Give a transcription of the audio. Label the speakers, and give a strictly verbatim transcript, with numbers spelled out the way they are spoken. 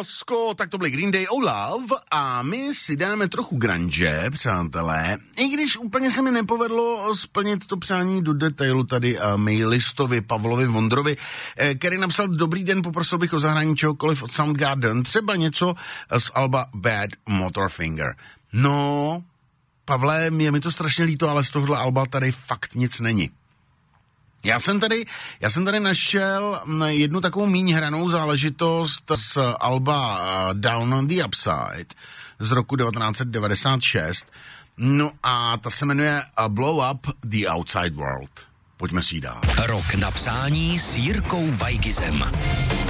Speaker 1: lásko, tak to byly Green Day, Oh Love a my si dáme trochu grunge, přátelé, i když úplně se mi nepovedlo splnit to přání do detailu tady uh, mailistovi Pavlovi Vondrovi, eh, který napsal: dobrý den, poprosil bych o zahrání čehokoliv od Soundgarden, třeba něco z alba Bad Motorfinger. No, Pavle, je mi to strašně líto, ale z tohohle alba tady fakt nic není. Já jsem tady, já jsem tady našel jednu takovou míň hranou záležitost z alba Down on the Upside z roku devatenáct set devadesát šest. No a ta se jmenuje Blow Up the Outside World. Pojďme si ji dát.
Speaker 2: Rok na přání s Jirkou Vajgizem.